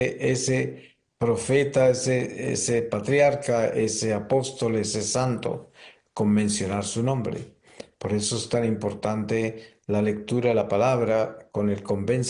ese profeta, ese patriarca, ese apóstol, ese santo, con mencionar su nombre. Por eso es tan importante la lectura de la palabra con el convencimiento